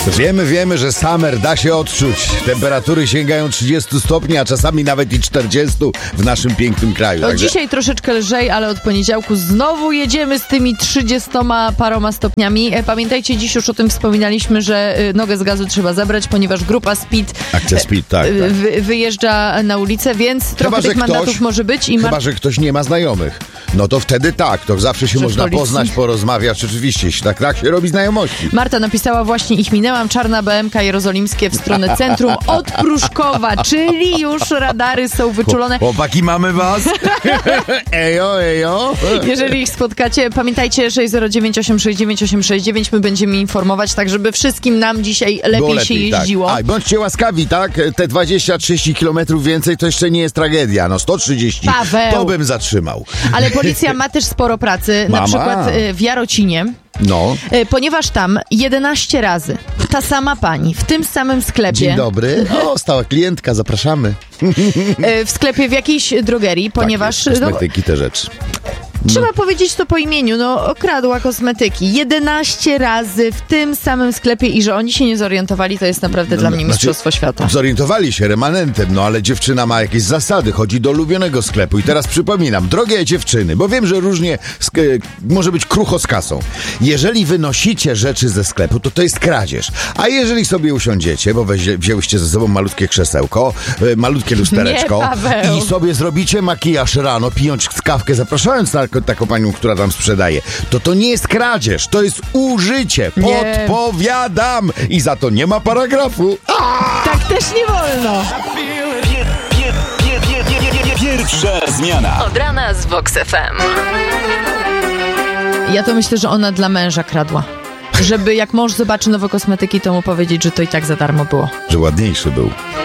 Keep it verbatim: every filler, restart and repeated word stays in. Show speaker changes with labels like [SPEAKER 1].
[SPEAKER 1] Wiemy, wiemy, że summer da się odczuć. Temperatury sięgają trzydziestu stopni, a czasami nawet i czterdziestu w naszym pięknym kraju.
[SPEAKER 2] No,
[SPEAKER 1] Także...
[SPEAKER 2] Dzisiaj troszeczkę lżej, ale od poniedziałku znowu jedziemy z tymi trzydziestoma paroma stopniami. Pamiętajcie, dziś już o tym wspominaliśmy, że nogę z gazu trzeba zabrać, ponieważ grupa Speed,
[SPEAKER 1] Akcja Speed, tak, tak.
[SPEAKER 2] Wy, wyjeżdża na ulicę, więc
[SPEAKER 1] Chyba,
[SPEAKER 2] trochę
[SPEAKER 1] że
[SPEAKER 2] tych mandatów
[SPEAKER 1] ktoś,
[SPEAKER 2] może być. I
[SPEAKER 1] chyba,
[SPEAKER 2] Mar-
[SPEAKER 1] że ktoś nie ma znajomych. No to wtedy tak, to zawsze się
[SPEAKER 2] Że w
[SPEAKER 1] można
[SPEAKER 2] policji?
[SPEAKER 1] poznać, porozmawiać, oczywiście. Tak, tak się robi znajomości.
[SPEAKER 2] Marta napisała właśnie, ich minęłam, czarna B M K jerozolimskie w stronę centrum od Pruszkowa, czyli już radary są wyczulone.
[SPEAKER 1] Chłopaki, mamy was? Ejo, ejo.
[SPEAKER 2] Jeżeli ich spotkacie, pamiętajcie sześć zero dziewięć osiem sześć dziewięć osiem sześć dziewięć, my będziemy informować, tak żeby wszystkim nam dzisiaj lepiej,
[SPEAKER 1] Było lepiej
[SPEAKER 2] się jeździło.
[SPEAKER 1] Tak. A, bądźcie łaskawi, tak? Te dwadzieścia trzydzieści kilometrów więcej to jeszcze nie jest tragedia. No sto trzydzieści
[SPEAKER 2] Paweł.
[SPEAKER 1] to bym zatrzymał.
[SPEAKER 2] Ale policja ma też sporo pracy, na
[SPEAKER 1] Mama.
[SPEAKER 2] przykład y, w Jarocinie.
[SPEAKER 1] No.
[SPEAKER 2] Y, Ponieważ tam jedenaście razy ta sama pani w tym samym sklepie,
[SPEAKER 1] Dzień dobry. O, stała klientka, zapraszamy.
[SPEAKER 2] y, w sklepie w jakiejś drogerii, ponieważ
[SPEAKER 1] Tak jest,
[SPEAKER 2] no,
[SPEAKER 1] kosmetyki, te rzeczy.
[SPEAKER 2] trzeba powiedzieć to po imieniu, no okradła kosmetyki jedenaście razy w tym samym sklepie i że oni się nie zorientowali, to jest naprawdę dla mnie
[SPEAKER 1] Znaczy,
[SPEAKER 2] mistrzostwo świata.
[SPEAKER 1] Zorientowali się remanentem, no ale dziewczyna ma jakieś zasady, chodzi do ulubionego sklepu. I teraz przypominam, drogie dziewczyny, bo wiem, że różnie sk- może być krucho z kasą. Jeżeli wynosicie rzeczy ze sklepu, to to jest kradzież. A jeżeli sobie usiądziecie, bo weź, wzięłyście ze sobą malutkie krzesełko, y, malutkie lustereczko
[SPEAKER 2] Nie, Paweł.
[SPEAKER 1] i sobie zrobicie makijaż rano, pijąc kawkę, zapraszając na taką panią, która tam sprzedaje, to to nie jest kradzież, to jest użycie.
[SPEAKER 2] Nie.
[SPEAKER 1] Podpowiadam! I za to nie ma paragrafu. A!
[SPEAKER 2] Tak też nie wolno.
[SPEAKER 3] Pierwsza zmiana.
[SPEAKER 4] Od rana z Vox F M.
[SPEAKER 2] Ja to myślę, że ona dla męża kradła. Żeby jak mąż zobaczy nowe kosmetyki, to mu powiedzieć, że to i tak za darmo było.
[SPEAKER 1] Że ładniejszy był.